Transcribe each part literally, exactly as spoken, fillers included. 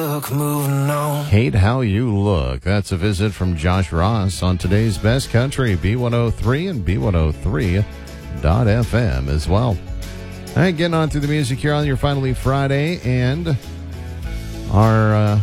Look, moving on. Hate How You Look. That's a visit from Josh Ross on today's Best Country, B one oh three and B one oh three dot F M as well. All right, getting on through the music here on your Finally Friday and our uh,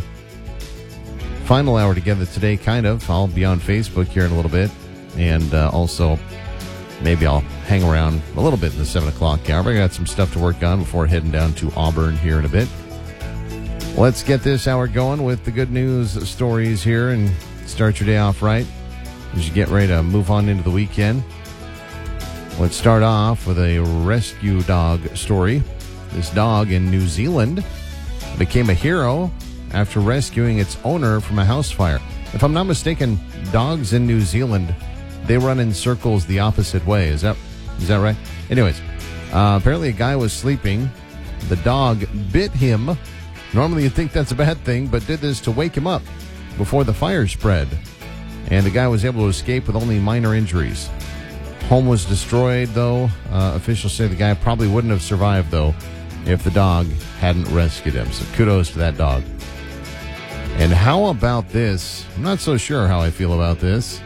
final hour together today, kind of. I'll be on Facebook here in a little bit, and uh, also maybe I'll hang around a little bit in the seven o'clock hour. I got some stuff to work on before heading down to Auburn here in a bit. Let's get this hour going with the good news stories here and start your day off right as you get ready to move on into the weekend. Let's start off with a rescue dog story. This dog in New Zealand became a hero after rescuing its owner from a house fire. If I'm not mistaken, dogs in New Zealand, they run in circles the opposite way. Is that is that right? Anyways, uh, apparently a guy was sleeping. The dog bit him. Normally you'd think that's a bad thing, but did this to wake him up before the fire spread. And the guy was able to escape with only minor injuries. Home was destroyed, though. Uh, officials say the guy probably wouldn't have survived, though, if the dog hadn't rescued him. So kudos to that dog. And how about this? I'm not so sure how I feel about this.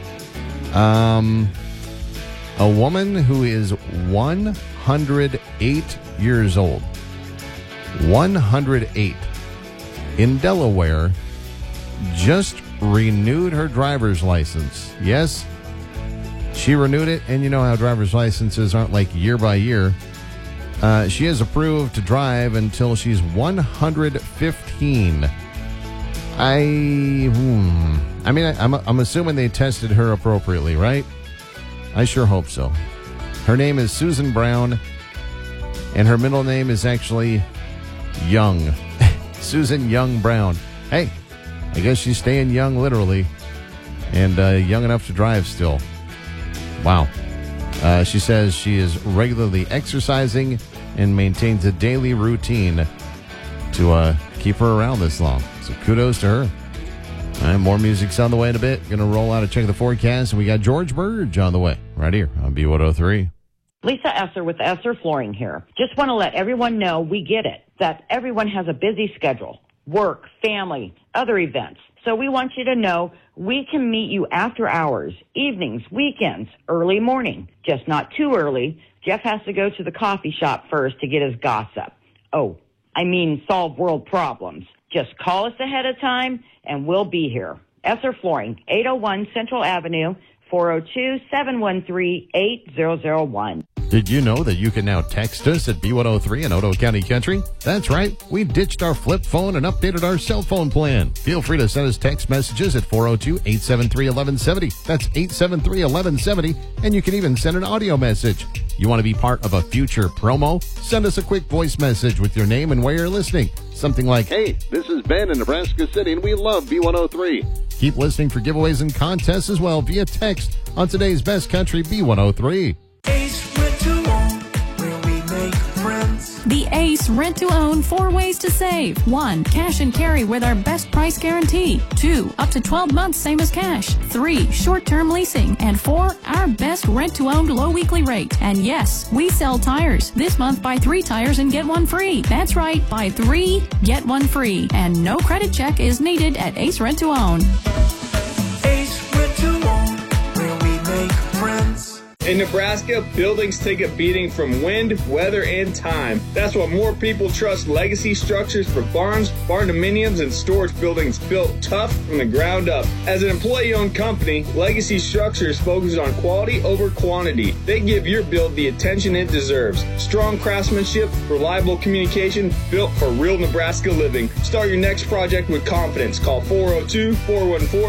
Um, a woman who is one hundred eight years old. one hundred eight in Delaware just renewed her driver's license. Yes, she renewed it, and you know how driver's licenses aren't like year by year. Uh, she is approved to drive until she's one hundred fifteen. I, hmm, I mean, I, I'm, I'm assuming they tested her appropriately, right? I sure hope so. Her name is Susan Brown, and her middle name is actually Young. Susan Young Brown. Hey, I guess she's staying young literally and uh, young enough to drive still. Wow. Uh, she says she is regularly exercising and maintains a daily routine to uh, keep her around this long. So kudos to her. All right, more music's on the way in a bit. Going to roll out a check of the forecast, and we got George Burge on the way right here on B one oh three. Lisa Esser with Esser Flooring here. Just want to let everyone know we get it, that everyone has a busy schedule, work, family, other events. So we want you to know we can meet you after hours, evenings, weekends, early morning. Just not too early. Jeff has to go to the coffee shop first to get his gossip. Oh, I mean solve world problems. Just call us ahead of time and we'll be here. Esser Flooring, eight oh one Central Avenue, four oh two, seven one three, eight zero zero one. Did you know that you can now text us at B one oh three and Otoe County Country? That's right. We ditched our flip phone and updated our cell phone plan. Feel free to send us text messages at four oh two, eight seven three, one one seven oh. That's eight seven three, one one seven oh. And you can even send an audio message. You want to be part of a future promo? Send us a quick voice message with your name and where you're listening. Something like, hey, this is Ben in Nebraska City and we love B one oh three. Keep listening for giveaways and contests as well via text on today's Best Country B one oh three. The Ace Rent-to-Own four ways to save. One, cash and carry with our best price guarantee. Two, up to twelve months, same as cash. Three, short-term leasing. And four, our best rent-to-own low weekly rate. And yes, we sell tires. This month, buy three tires and get one free. That's right, buy three, get one free. And no credit check is needed at Ace Rent-to-Own. Ace Rent-to-Own, where we make friends. In Nebraska, buildings take a beating from wind, weather, and time. That's why more people trust Legacy Structures for barns, barn dominiums, and storage buildings built tough from the ground up. As an employee-owned company, Legacy Structures focuses on quality over quantity. They give your build the attention it deserves. Strong craftsmanship, reliable communication, built for real Nebraska living. Start your next project with confidence. Call four oh two, four one four,